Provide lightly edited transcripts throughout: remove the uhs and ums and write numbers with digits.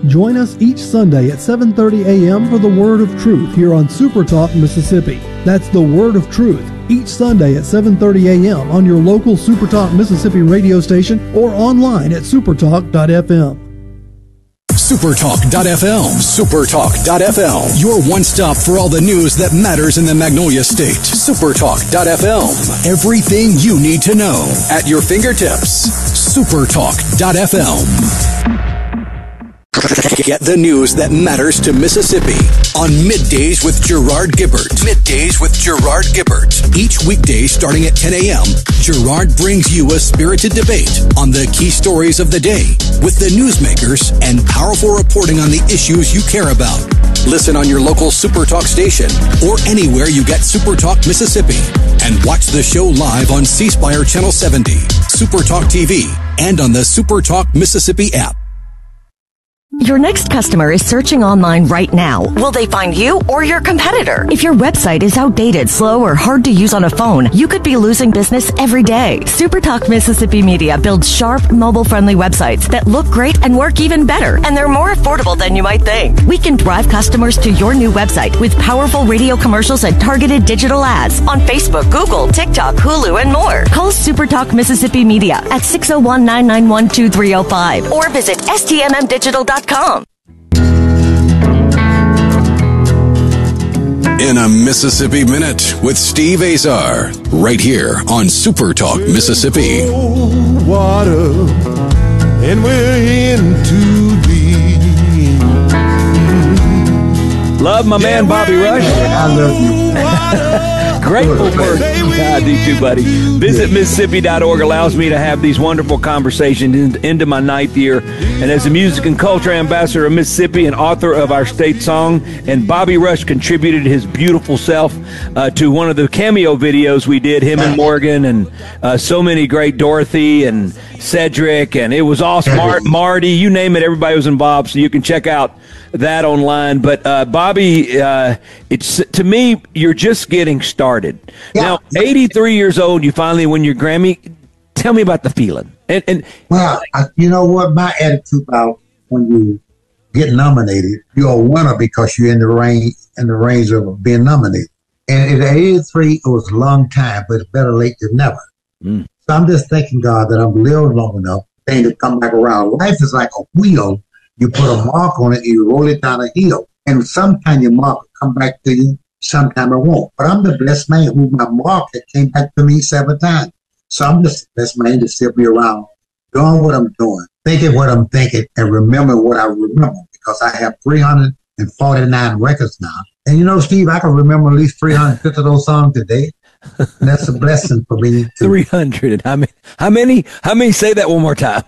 Join us each Sunday at 7:30 a.m. for the Word of Truth here on Super Talk Mississippi. That's the Word of Truth, each Sunday at 7:30 a.m. on your local Super Talk Mississippi radio station or online at supertalk.fm. Supertalk.fm. Supertalk.fm. Your one stop for all the news that matters in the Magnolia State. Supertalk.fm. Everything you need to know at your fingertips. Supertalk.fm. Get the news that matters to Mississippi on Middays with Gerard Gibbert. Middays with Gerard Gibbert. Each weekday starting at 10 a.m., Gerard brings you a spirited debate on the key stories of the day with the newsmakers and powerful reporting on the issues you care about. Listen on your local Supertalk station or anywhere you get Supertalk Mississippi. And watch the show live on C Spire Channel 70, Supertalk TV, and on the Supertalk Mississippi app. Your next customer is searching online right now. Will they find you or your competitor? If your website is outdated, slow, or hard to use on a phone, you could be losing business every day. Supertalk Mississippi Media builds sharp, mobile-friendly websites that look great and work even better, and they're more affordable than you might think. We can drive customers to your new website with powerful radio commercials and targeted digital ads on Facebook, Google, TikTok, Hulu, and more. Call Supertalk Mississippi Media at 601-991-2305 or visit stmmdigital.com. In a Mississippi Minute with Steve Azar, right here on Supertalk Mississippi. Water, and we're in too deep. Love my man Bobby Rush. I love you. Grateful for God, you too, buddy. Visit Mississippi.org allows me to have these wonderful conversations into my ninth year. And as a music and culture ambassador of Mississippi and author of our state song, and Bobby Rush contributed his beautiful self to one of the cameo videos we did, him and Morgan, and so many great, Dorothy and Cedric, and it was awesome. Marty, you name it, everybody was involved, so you can check out that online. But Bobby, it's to me, you're just getting started. Now, 83 years old, you finally win your Grammy. Tell me about the feeling. Well, you know what? My attitude about when you get nominated, you're a winner because you're in the range of being nominated. And at 83, it was a long time, but it's better late than never. So I'm just thanking God that I'm living long enough thing to come back around. Life is like a wheel. You put a mark on it and you roll it down a hill. And sometimes your mark will come back to you, sometimes it won't. But I'm the best man who my mark that came back to me 7 times. So I'm just the best man to still be around, doing what I'm doing, thinking what I'm thinking, and remember what I remember, because I have 349 records now. And you know, Steve, I can remember at least 350 of those songs today. And that's a blessing for me. 300. How many? Say that one more time.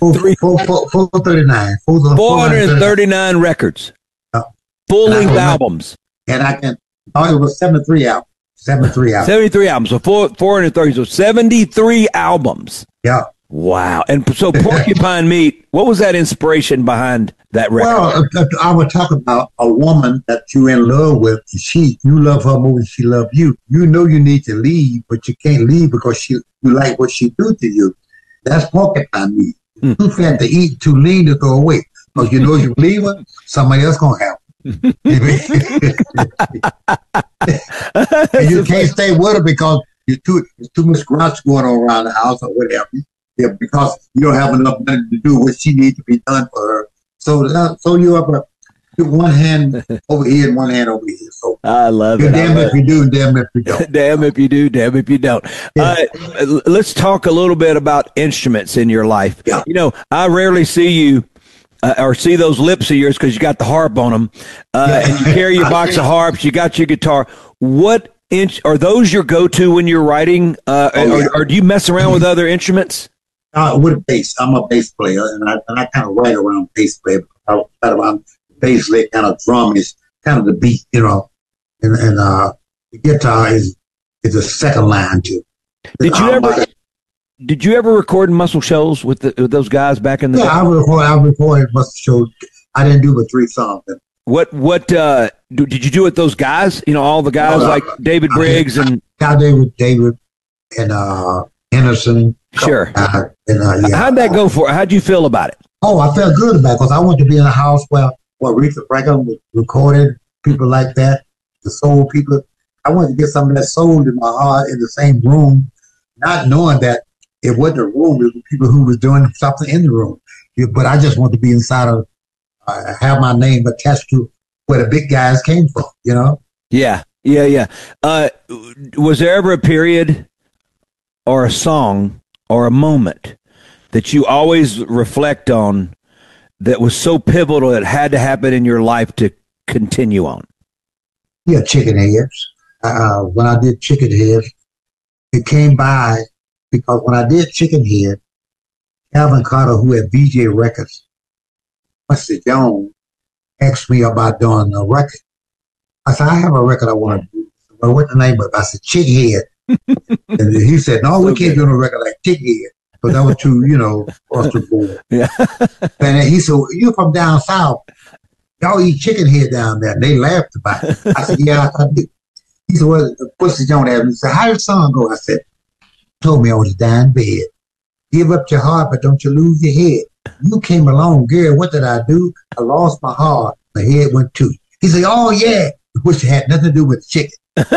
439. 439 records. Full-length albums. And it was 73 albums. 73 albums. So 430. So 73 albums. Yeah. Wow. And so Porcupine Meat, what was that inspiration behind that record? Well, I would talk about a woman that you're in love with. You love her more than she loves you. You know you need to leave, but you can't leave because you like what she do to you. That's Porcupine Meat. Too fat to eat, too lean to throw away. Because you know you leave her, somebody else going to have her. And you can't stay with her because there's too much grouch going on around the house or whatever. Yeah, because you don't have enough money to do what she needs to be done for her. So you have one hand over here and one hand over here. So I love it. Damn if you do, and damn if you don't. Damn if you do, damn if you don't. Yeah. Let's talk a little bit about instruments in your life. Yeah. You know, I rarely see you or see those lips of yours because you got the harp on them, and you carry your box of harps. You got your guitar. What are those your go-to when you're writing, or do you mess around with other instruments? With a bass. I'm a bass player, and I kind of write around bass player. I write around bass, lick, kind of drum is kind of the beat, you know, and the guitar is a second line too. Did you ever record Muscle Shoals with those guys back in the day? I recorded Muscle Shoals. I didn't do but 3 songs. What did you do with those guys? You know, all the guys like David Briggs and David and Henderson. Sure. Yeah. How'd that go for? How'd you feel about it? Oh, I felt good about it because I wanted to be in a house where Aretha Franklin was recorded, people like that, the soul people. I wanted to get some of that soul in my heart in the same room, not knowing that it wasn't a room. It was people who was doing something in the room. But I just wanted to be inside of, have my name attached to where the big guys came from, you know? Yeah. Was there ever a period or a song or a moment that you always reflect on that was so pivotal it had to happen in your life to continue on? Yeah, Chicken Heads. When I did Chicken Heads, it came by because when I did Chicken Head, Calvin Carter, who had VJ Records, Mr. Jones, asked me about doing a record. I said, I have a record I want to do. Well, what's the name of it? I said, Chick Head. And he said, no, we can't do a record like Chick Head. But that was too, across the board. Yeah. And he said, you're from down south. Y'all eat chicken head down there. And they laughed about it. I said, yeah, I do. He said, well, Mr. Jones asked me, he said, how your song go? I said, told me I was dying bed. Give up your heart, but don't you lose your head. You came along, Gary, what did I do? I lost my heart. My head went too. He said, oh, yeah. Which had nothing to do with chicken.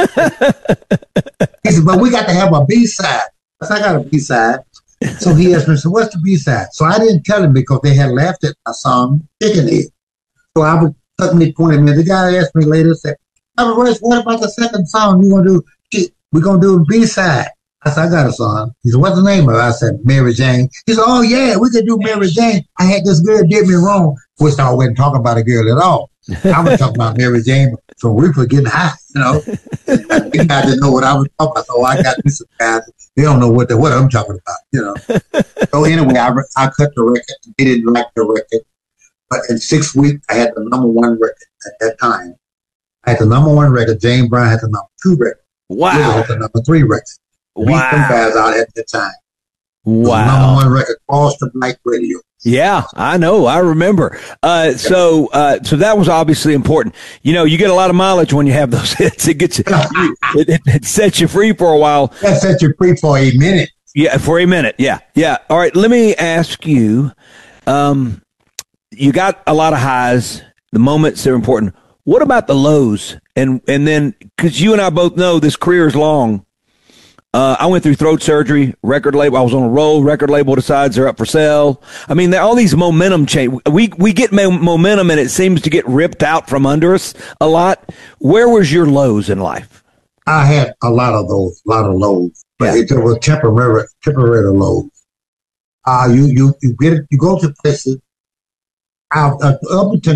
He said, but we got to have a B-side. I said, I got a B-side. So he asked me, so what's the B-side? So I didn't tell him because they had laughed at my song, Chicken Head. So I was suddenly pointing me. The guy asked me later, said, what about the second song you going to do? We're going to do a B-side. I said, I got a song. He said, what's the name of it? I said, Mary Jane. He said, oh, yeah, we could do Mary Jane. I had this girl did me wrong. Which I wasn't talking about a girl at all. I was talking about Mary Jane. So we were getting high, These guys didn't know what I was talking about. So I got me some guys. They don't know what I'm talking about, So anyway, I cut the record. They didn't like the record. But in 6 weeks, I had the #1 record at that time. I had the #1 record. James Brown had the #2 record. Wow. I had the #3 record. Wow. Some guys out at the time. Wow. The #1 record, Cross the Black Radio. Yeah, I know. I remember. So that was obviously important. You get a lot of mileage when you have those hits. It gets it sets you free for a while. That sets you free for a minute. Yeah, for a minute. Yeah. All right. Let me ask you. You got a lot of highs. The moments are important. What about the lows? And then, because you and I both know this career is long. I went through throat surgery, record label. I was on a roll. Record label decides they're up for sale. I mean, all these momentum change. We get momentum, and it seems to get ripped out from under us a lot. Where was your lows in life? I had a lot of lows, but it was temporary lows. You go to places up until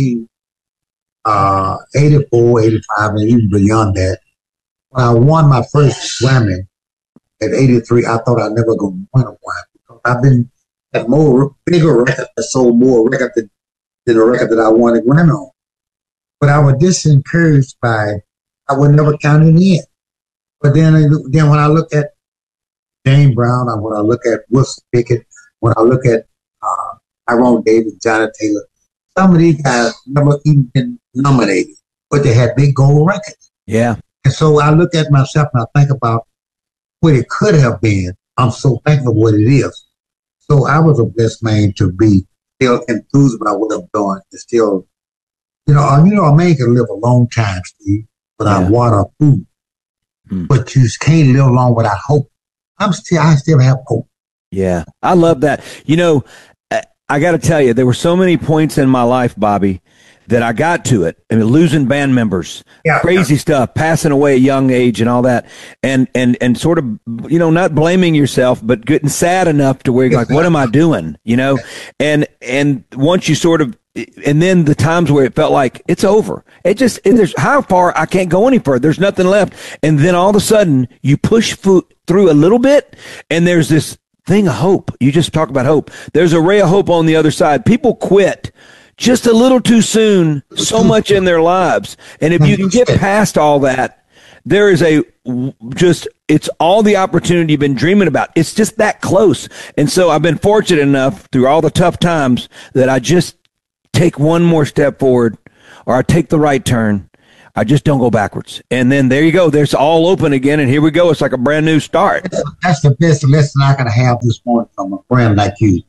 1984, 85, and even beyond that. When I won my first Grammy at 83, I thought I'd never go win a one because I've been at bigger records that sold more records than the record that I won a Grammy on. But I was disencouraged by I would never count it in. But then when I look at James Brown, when I look at Wilson Pickett, when I look at Tyrone Davis, Johnny Taylor, some of these guys never even been nominated, but they had big gold records. Yeah. And so I look at myself and I think about what it could have been. I'm so thankful for what it is. So I was a blessed man to be still enthused about what I'm doing. And still, a man can live a long time, Steve, without water or food. But you can't live long without hope. I still have hope. Yeah, I love that. I got to tell you, there were so many points in my life, Bobby, that I got to it. I mean, losing band members, crazy stuff, passing away at a young age and all that. And sort of, not blaming yourself, but getting sad enough to where you're like, what am I doing? And once you sort of, and then the times where it felt like it's over. There's how far I can't go any further. There's nothing left. And then all of a sudden you push through a little bit and there's this thing of hope. You just talk about hope. There's a ray of hope on the other side. People quit just a little too soon, so much in their lives. And if you can get past all that, there is it's all the opportunity you've been dreaming about. It's just that close. And so I've been fortunate enough through all the tough times that I just take one more step forward or I take the right turn. I just don't go backwards. And then there you go. There's all open again. And here we go. It's like a brand new start. That's the best lesson I can have this morning from a friend like you.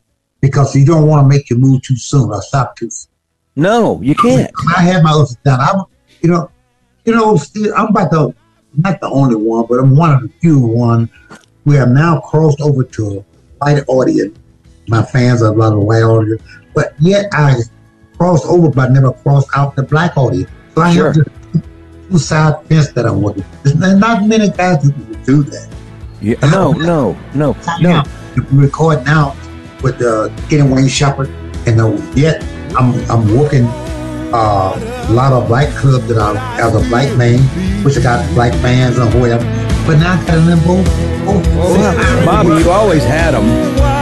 because you don't want to make your move too soon or stop too soon. No, you can't. I had my ups and downs. Steve, I'm not the only one, but I'm one of the few one. We have now crossed over to a white audience. My fans are a lot of white audience, but yet I crossed over, but never crossed out the black audience. So I have the two-side fence that I'm working. There's not many guys who can do that. Yeah, no. You record now with Kenny Wayne Shepherd, and yet I'm working a lot of black clubs that are as a black man, which I got black fans or whatever. But now I got them both. Bobby, you always had them.